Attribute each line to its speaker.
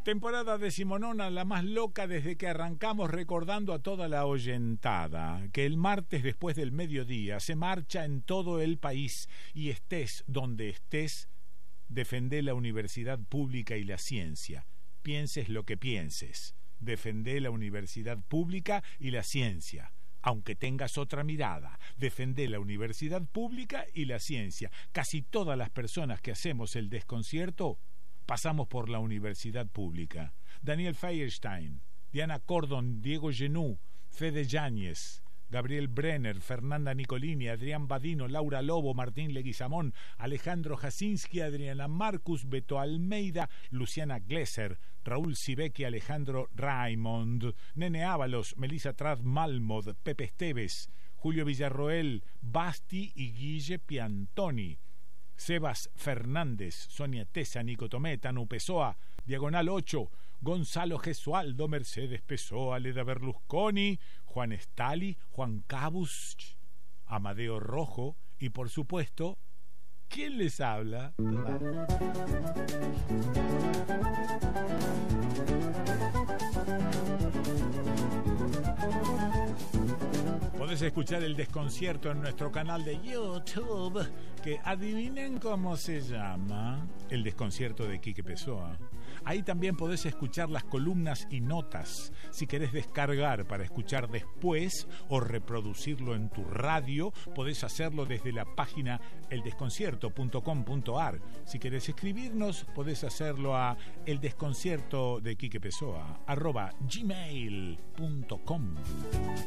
Speaker 1: Temporada decimonona, la más loca desde que arrancamos, recordando a toda la oyentada que el martes después del mediodía se marcha en todo el país y estés donde estés, defendé la universidad pública y la ciencia. Pienses lo que pienses, defendé la universidad pública y la ciencia. Aunque tengas otra mirada, defendé la universidad pública y la ciencia. Casi todas las personas que hacemos el desconcierto pasamos por la universidad pública. Daniel Feierstein, Diana Cordon, Diego Genú, Fede Yáñez, Gabriel Brenner, Fernanda Nicolini, Adrián Badino, Laura Lobo, Martín Leguizamón, Alejandro Jasinski, Adriana Marcus, Beto Almeida, Luciana Glesser, Raúl Sibeki, Alejandro Raimond, Nene Ábalos, Melissa Trad Malmod, Pepe Esteves, Julio Villarroel, Basti y Guille Piantoni, Sebas Fernández, Sonia Tesa, Nico Tomé, Tanu Pessoa, Diagonal 8, Gonzalo Gesualdo, Mercedes Pessoa, Leda Berlusconi, Juan Estali, Juan Cabus, Amadeo Rojo y por supuesto, ¿quién les habla? Podés escuchar el desconcierto en nuestro canal de YouTube, que adivinen cómo se llama, El Desconcierto de Quique Pessoa. Ahí también podés escuchar las columnas y notas. Si querés descargar para escuchar después o reproducirlo en tu radio, podés hacerlo desde la página eldesconcierto.com.ar. Si querés escribirnos, podés hacerlo a eldesconciertodequiquepessoa@gmail.com.